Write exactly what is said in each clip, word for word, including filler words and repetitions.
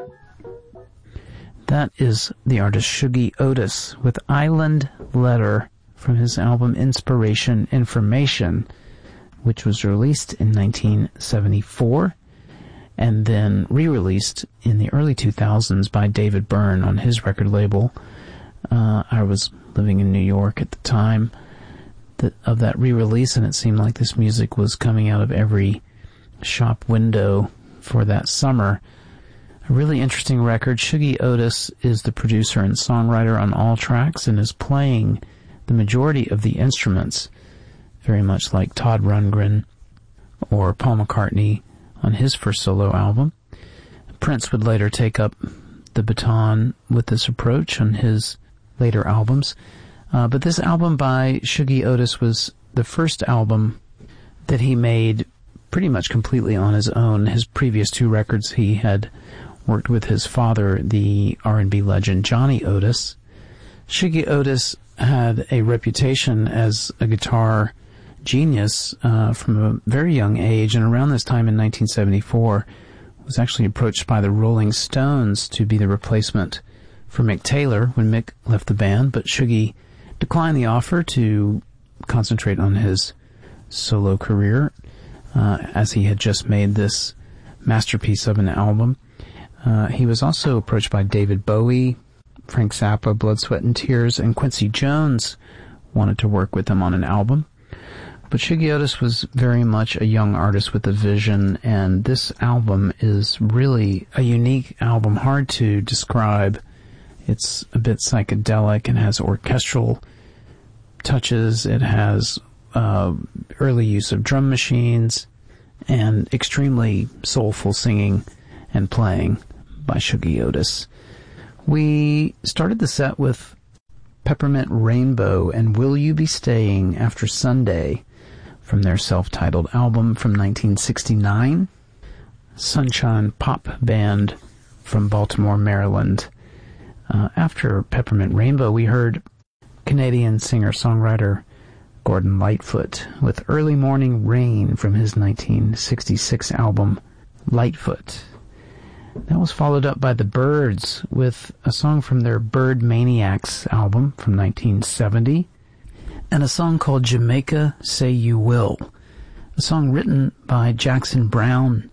That is the artist Shuggie Otis with Island Letter from his album Inspiration Information, which was released in nineteen seventy-four and then re-released in the early two thousands by David Byrne on his record label. Uh, I was living in New York at the time that, of that re-release, and it seemed like this music was coming out of every shop window for that summer. A really interesting record. Shuggie Otis is the producer and songwriter on all tracks and is playing the majority of the instruments, very much like Todd Rundgren or Paul McCartney on his first solo album. Prince would later take up the baton with this approach on his later albums. Uh, but this album by Shuggie Otis was the first album that he made pretty much completely on his own. His previous two records he had worked with his father, the R and B legend Johnny Otis. Shuggie Otis had a reputation as a guitar genius uh, from a very young age, and around this time in nineteen seventy-four was actually approached by the Rolling Stones to be the replacement for Mick Taylor when Mick left the band, but Shuggie declined the offer to concentrate on his solo career uh, as he had just made this masterpiece of an album. Uh, he was also approached by David Bowie, Frank Zappa, Blood, Sweat and Tears, and Quincy Jones wanted to work with him on an album. But Shuggie Otis was very much a young artist with a vision, and this album is really a unique album, hard to describe. It's a bit psychedelic and has orchestral touches. It has uh, early use of drum machines and extremely soulful singing and playing by Shuggie Otis. We started the set with Peppermint Rainbow and Will You Be Staying After Sunday from their self-titled album from nineteen sixty-nine. Sunshine pop band from Baltimore, Maryland. Uh, after Peppermint Rainbow, we heard Canadian singer-songwriter Gordon Lightfoot with Early Morning Rain from his nineteen sixty-six album Lightfoot. That was followed up by The Byrds with a song from their Bird Maniacs album from nineteen seventy, and a song called Jamaica Say You Will, a song written by Jackson Browne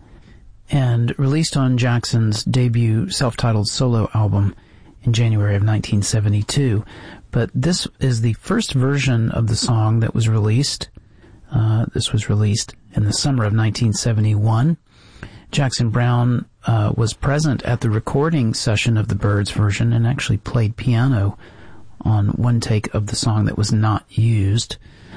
and released on Jackson's debut self-titled solo album in January of nineteen seventy-two. But this is the first version of the song that was released. Uh, this was released in the summer of nineteen seventy-one. Jackson Browne uh, was present at the recording session of the Byrds version and actually played piano on one take of the song that was not used.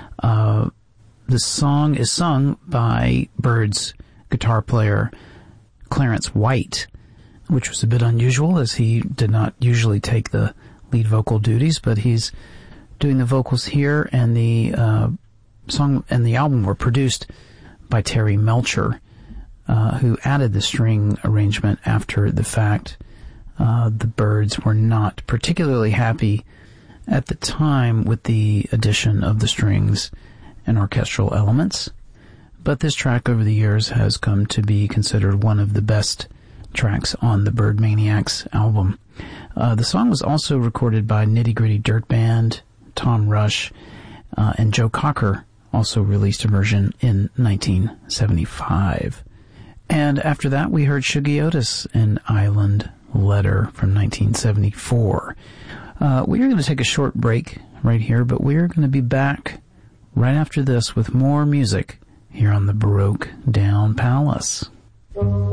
Uh, the song is sung by Byrds guitar player Clarence White, which was a bit unusual as he did not usually take the lead vocal duties, but he's doing the vocals here, and the uh, song and the album were produced by Terry Melcher, uh, who added the string arrangement after the fact. Uh, the Byrds were not particularly happy at the time with the addition of the strings and orchestral elements, but this track over the years has come to be considered one of the best tracks on the Bird Maniacs album. Uh, the song was also recorded by Nitty Gritty Dirt Band, Tom Rush, uh, and Joe Cocker also released a version in nineteen seventy-five. And after that, we heard Shuggie Otis and Island Letter from nineteen seventy-four. Uh, we are going to take a short break right here, but we are going to be back right after this with more music here on the Baroque Down Palace.